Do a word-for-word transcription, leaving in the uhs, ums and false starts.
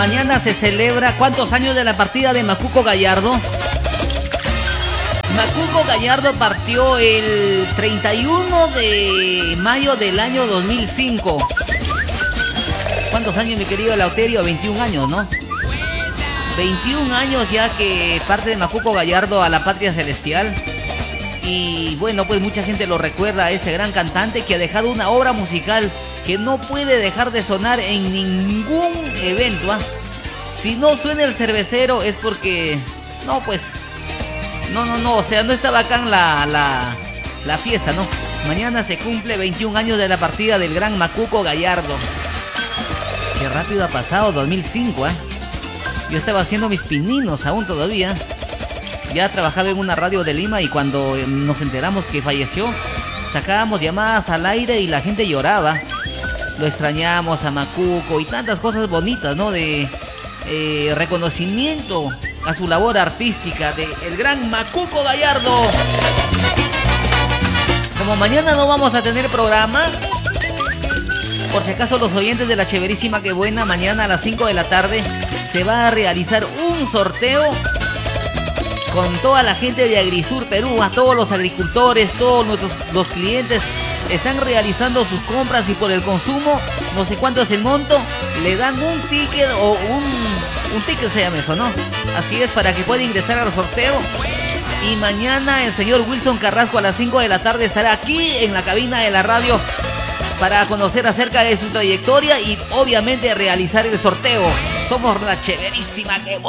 Mañana se celebra ¿cuántos años de la partida de Macuco Gallardo? Macuco Gallardo partió el treinta y uno de mayo del año dos mil cinco. ¿Cuántos años, mi querido Eleuterio? veintiún años, ¿no? veintiún años ya que parte de Macuco Gallardo a la patria celestial. Y bueno, pues mucha gente lo recuerda a este gran cantante que ha dejado una obra musical que no puede dejar de sonar en ningún evento, ¿eh? Si no suena el cervecero es porque... No, pues... No, no, no, o sea, no está bacán la, la, la fiesta, ¿no? Mañana se cumple veintiún años de la partida del gran Macuco Gallardo. Qué rápido ha pasado, dos mil cinco, ¿eh? Yo estaba haciendo mis pininos aún todavía. Ya trabajaba en una radio de Lima y cuando nos enteramos que falleció, sacábamos llamadas al aire y la gente lloraba. Lo extrañamos a Macuco y tantas cosas bonitas, ¿no? De eh, reconocimiento a su labor artística de el gran Macuco Gallardo. Como mañana no vamos a tener programa, por si acaso los oyentes de la Chéverísima Que Buena, mañana a las cinco de la tarde se va a realizar un sorteo con toda la gente de Agrisur Perú, a todos los agricultores, todos nuestros los clientes están realizando sus compras y por el consumo, no sé cuánto es el monto, le dan un ticket o un, un ticket se llama eso, ¿no? Así es, para que pueda ingresar al sorteo. Y mañana el señor Wilson Carrasco a las cinco de la tarde estará aquí en la cabina de la radio para conocer acerca de su trayectoria y obviamente realizar el sorteo. Somos la Chéverísima Que Buena.